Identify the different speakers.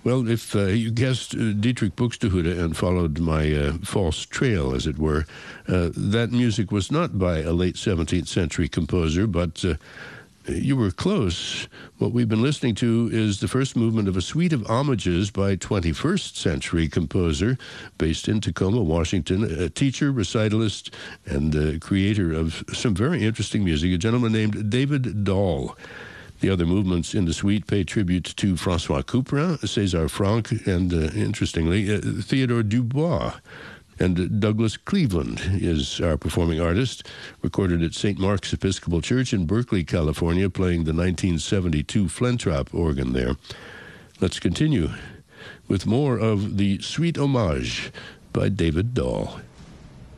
Speaker 1: Well, if you guessed Dietrich Buxtehude and followed my false trail, as it were, that music was not by a late 17th century composer, but you were close. What we've been listening to is the first movement of a suite of homages by 21st century composer based in Tacoma, Washington, a teacher, recitalist, and creator of some very interesting music, a gentleman named David Dahl. The other movements in the suite pay tribute to François Couperin, César Franck, and, interestingly, Theodore Dubois. And Douglas Cleveland is our performing artist, recorded at St. Mark's Episcopal Church in Berkeley, California, playing the 1972 Flentrop organ there. Let's continue with more of the Suite Hommage by David Dahl.